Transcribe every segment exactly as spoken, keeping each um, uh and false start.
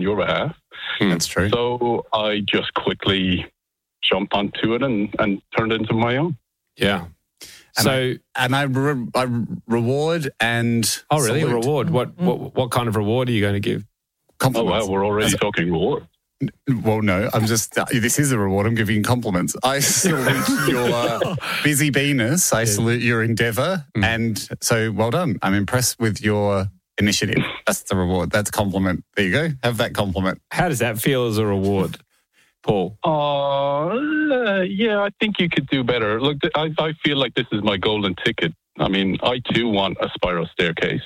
your behalf. That's true. So I just quickly jumped onto it and, and turned it into my own. Yeah. And so, I, and I, re- I reward and oh, really? salute. A reward? What, what what kind of reward are you going to give? Oh, Compliments. wow, we're already talking reward. Well, no, I'm just, uh, this is a reward. I'm giving you compliments. I salute your uh, busy beeness. I salute your endeavour. Mm. And so, well done. I'm impressed with your initiative. That's the reward. That's a compliment. There you go. Have that compliment. How does that feel as a reward, Paul? Uh, yeah, I think you could do better. Look, I, I feel like this is my golden ticket. I mean, I too want a spiral staircase.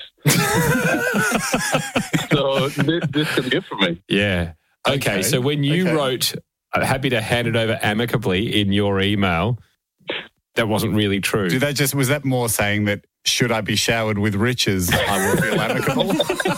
So this, this could be it for me. Yeah. Okay, okay. So when you okay. wrote, uh, happy to hand it over amicably in your email, that wasn't really true. Did that just, was that more saying that, should I be showered with riches, I will feel amicable?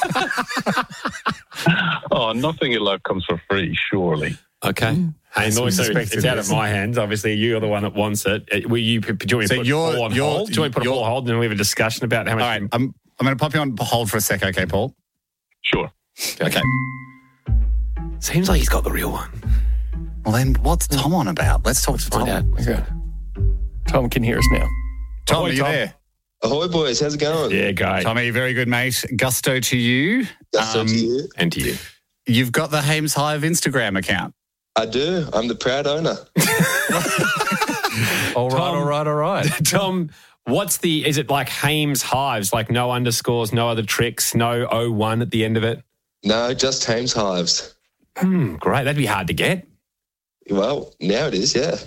Oh, nothing in life comes for free, surely. Okay. Mm. And also, it's out of my hands. Obviously, you're the one that wants it. Will you, do you want to so put Paul on hold? Do you want to put Paul on hold and then we have a discussion about how much... All right, I'm, I'm going to pop you on hold for a sec, okay, Paul? Sure. Okay. Seems like he's got the real one. Well, then what's Tom on about? Let's talk to Tom. Out. Okay. Tom can hear us now. Tom, Ahoy, are you Tom. there? Ahoy, boys. How's it going? Yeah, guy. Tommy, very good, mate. Gusto to you. Gusto um, to you. And to you. You've got the Hames Hive Instagram account. I do. I'm the proud owner. all right, Tom, all right, all right. Tom, what's the, is it like Hames Hives, like no underscores, no other tricks, no oh one at the end of it? No, just Hames Hives. Hmm, great. That'd be hard to get. Well, now it is, yeah.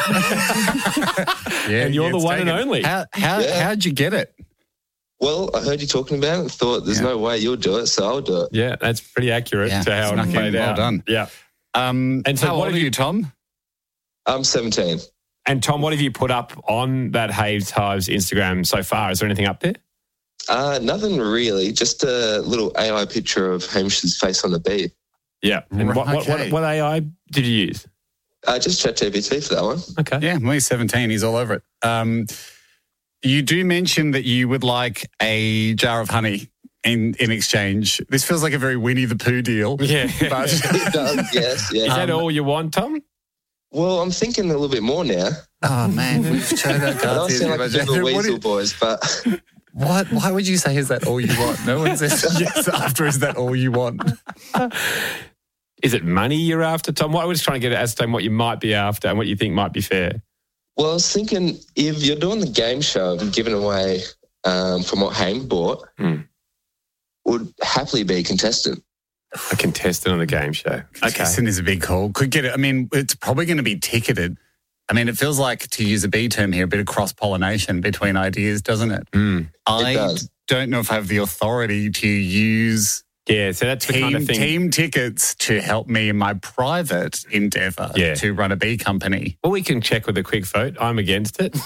Yeah, and you're yeah, the one taken. and only. How, how, yeah. How'd you get it? Well, I heard you talking about it and thought there's yeah. no way you'll do it, so I'll do it. Yeah, that's pretty accurate yeah, to how it played well out. Well done. Yeah. Um, and so how what old are you, Tom? I'm seventeen. And Tom, what have you put up on that Hames Hives Instagram so far? Is there anything up there? Uh, nothing really, just a little A I picture of Hamish's face on the beat. Yeah. And what, what, what, what A I did you use? Uh, just ChatGPT for that one. Okay. Yeah, well, he's seventeen. He's all over it. Um, you do mention that you would like a jar of honey in, in exchange. This feels like a very Winnie the Pooh deal. Yeah. But it does, yes. Yeah. Is that um, all you want, Tom? Well, I'm thinking a little bit more now. Oh, man. We've shown our cards. I don't sound like a bit of a weasel, boys, but... What? Why would you say, is that all you want? No one says yes after, is that all you want? Is it money you're after, Tom? What I was trying to get at, ascertain what you might be after and what you think might be fair. Well, I was thinking if you're doing the game show and giving away um, from what Hames bought, mm. would happily be a contestant. A contestant on the game show. Contestant okay. is a big call. Could get it. I mean, it's probably going to be ticketed. I mean, it feels like, to use a B term here, a bit of cross-pollination between ideas, doesn't it? Mm. I it does. don't know if I have the authority to use yeah, so that's team, the kind of thing. team tickets to help me in my private endeavour yeah. to run a B company. Well, we can check with a quick vote. I'm against it.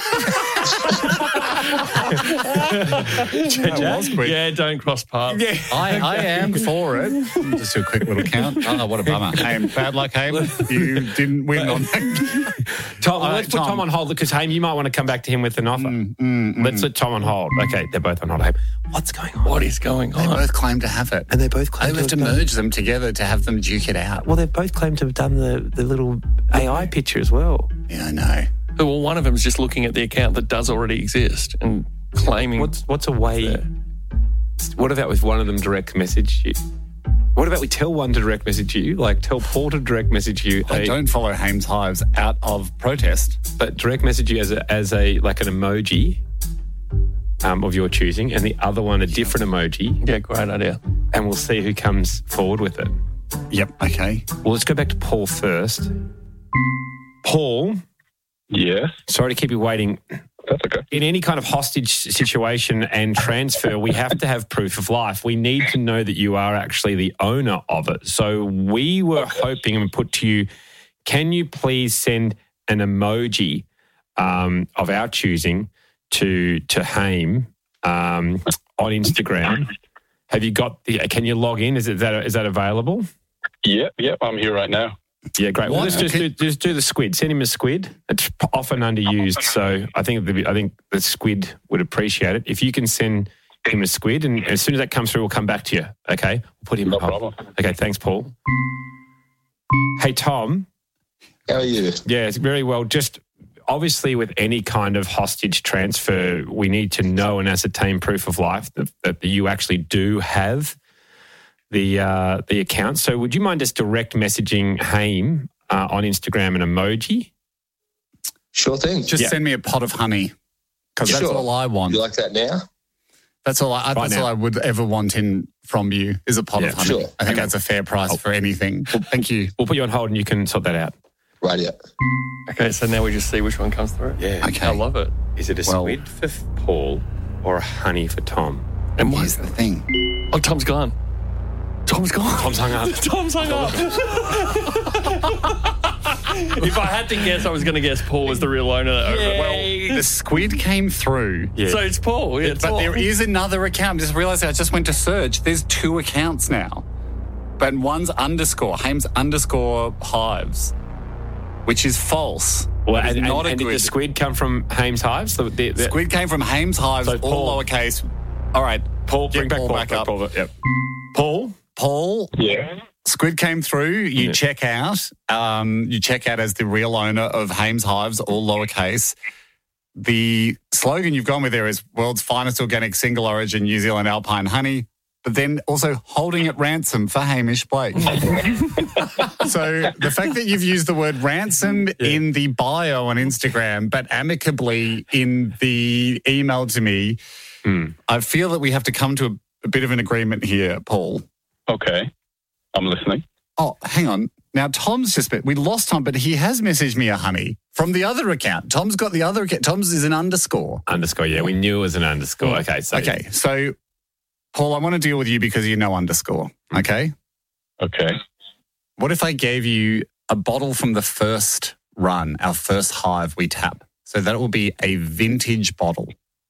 That was quick. Yeah, don't cross paths. Yeah. I, I am for it. Just do a quick little count. Oh, what a bummer. Haim, bad luck, Haim. You didn't win on that. Tom, well, uh, let's put Tom. Tom on hold because, Haim, you might want to come back to him with an offer. Mm, mm, mm. Let's put Tom on hold. Okay, they're both on hold. Haim, what's going on? What is going on? They both claim to have it. And they both claim they to have to done... merge them together to have them duke it out. Well, they both claim to have done the, the little A I picture as well. Yeah, I know. Well, one of them is just looking at the account that does already exist and claiming... What's, what's a way... There. What about with one of them direct message you? What about we tell one to direct message you, like tell Paul to direct message you? I a, don't follow Hames Hives out of protest. But direct message you as a, as a like an emoji um, of your choosing, and the other one a different emoji. Yeah, great idea. And we'll see who comes forward with it. Yep, okay. Well, let's go back to Paul first. Paul? Yes? Sorry to keep you waiting. That's okay. In any kind of hostage situation and transfer, we have to have proof of life. We need to know that you are actually the owner of it. So we were hoping and put to you, can you please send an emoji um, of our choosing to to Haim um, on Instagram? Have you got the? Can you log in? Is it that is that available? Yep, yep. I'm here right now. Yeah, great. Well, What? let's just Okay. do, just do the squid. Send him a squid. It's often underused, so I think the, I think the squid would appreciate it. If you can send him a squid, and as soon as that comes through, we'll come back to you. Okay, we'll put him No on hold. problem. Okay, thanks, Paul. Hey, Tom. How are you? Yeah, it's very well. Just obviously, with any kind of hostage transfer, we need to know and ascertain proof of life that, that you actually do have the uh, the account. So, would you mind just direct messaging Haim uh, on Instagram an emoji? Sure thing. Just Yeah. send me a pot of honey because that's Sure. all I want. You like that now? That's all I, that's now. all I would ever want in from you is a pot Yeah, of honey. sure. I think that's a fair price for anything. Well, thank you. We'll put you on hold, and you can sort that out. Right, yeah. Okay, so now we just see which one comes through. Yeah. Okay. I love it. Is it a Well- squid for Paul or a honey for Tom? And why Here's is the that? thing. Oh, Tom's gone. Tom's gone. Tom's hung up. Tom's hung up. If I had to guess, I was going to guess Paul was the real owner. Well, The squid came through. Yeah. so it's Paul. Yeah, it's But Paul. there is another account. Just realised I just went to search. There's two accounts now. But one's underscore, Hames underscore hives, which is false. Well, That is and, not and, a and did good. the squid come from Hames Hives? The, the, the, Squid came from Hames hives, So Paul- all lowercase. All right, Paul, get bring back Paul Paul. back bring up. Paul, yep. Paul? Paul, Yeah. Squid came through. You Yeah. check out. Um, you check out as the real owner of Hames Hives, all lowercase. The slogan you've gone with there is "World's finest organic single origin New Zealand alpine honey," but then also holding it ransom for Hamish Blake. So the fact that you've used the word ransom in the bio on Instagram, but amicably in the email to me, Mm. I feel that we have to come to a, a bit of an agreement here, Paul. Okay. I'm listening. Oh, hang on. Now, Tom's just, we lost Tom, but he has messaged me a honey from the other account. Tom's got the other account. Tom's is an underscore. Underscore, yeah. We knew it was an underscore. Okay, so. Okay, so, Paul, I want to deal with you because you know underscore, okay? Okay. What if I gave you a bottle from the first run, our first hive we tap? So that will be a vintage bottle.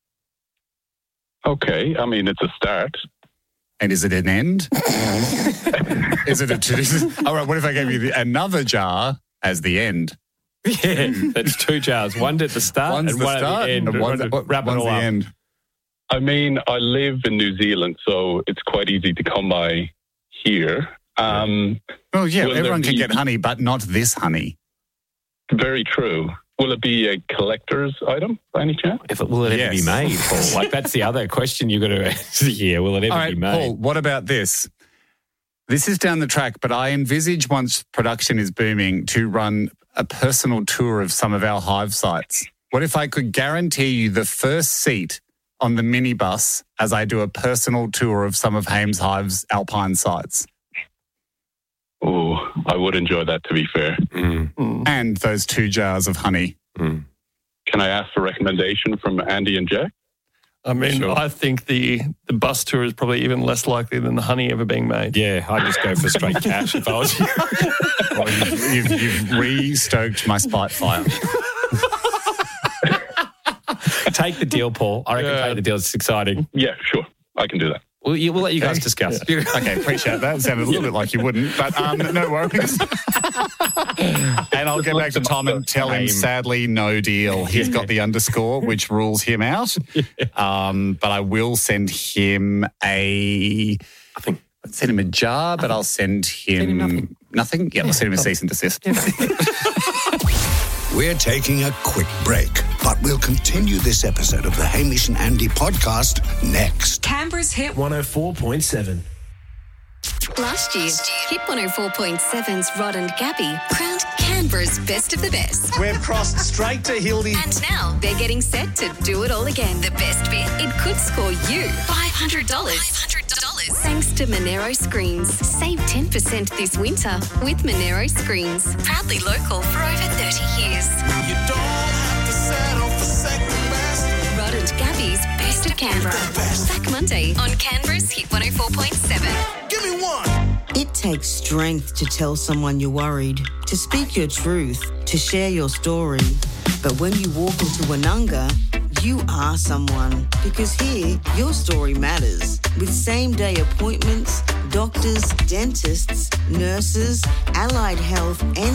Okay. I mean, it's a start. And is it an end? Is it a tradition? All right, what if I gave you the, another jar as the end? Yeah, that's two jars. One at the start One's and the one start at the end. and one's, One to wrap it one's all the up. end. I mean, I live in New Zealand, so it's quite easy to come by here. Um, Well, yeah, Will there everyone can be- get honey, but not this honey. Very true. Will it be a collector's item by any chance? If it, will it ever be Yes. made, Paul? Like, that's the other question you've got to answer here. Will it ever All right, be made? Paul, what about this? This is down the track, but I envisage once production is booming to run a personal tour of some of our hive sites. What if I could guarantee you the first seat on the minibus as I do a personal tour of some of Hames Hive's alpine sites? Oh, I would enjoy that, to be fair. Mm, And those two jars of honey. mm. Can I ask for recommendation from Andy and Jack? I mean, Sure. I think the, the bus tour is probably even less likely than the honey ever being made. Yeah, I'd just go for straight cash if I was you. Well, you've, you've, you've re-stoked my spite fire. Take the deal, Paul. I reckon Yeah. take the deal. It's exciting. Yeah, sure. I can do that. We'll, you- we'll let you guys discuss. Okay, appreciate that. Sounded a little bit like you wouldn't, but um, no worries. And I'll get back to Tom and tell him, sadly, no deal. He's got the underscore, which rules him out. Um, but I will send him a... I think. I'd send him a jar, but I'll send him... him nothing. Nothing? Yeah, I'll send him a cease and desist. We're taking a quick break, but we'll continue this episode of the Hamish and Andy podcast next. Canberra's Hit one oh four point seven. Last year, Hit one oh four point seven's Rod and Gabby crowned Canberra's best of the best. We've crossed straight to Hildy. And now they're getting set to do it all again. The best bit, it could score you five hundred dollars. five hundred dollars. Thanks to Monero Screens. Save ten percent this winter with Monero Screens. Proudly local for over thirty years. You don't have to settle for second best. Rod and Gabby's Best of Canberra. Back Monday on Canberra's Hit one oh four point seven. Give me one. It takes strength to tell someone you're worried, to speak your truth, to share your story. But when you walk into Woononga, you are someone. Because here, your story matters. With same-day appointments, doctors, dentists, nurses, allied health, and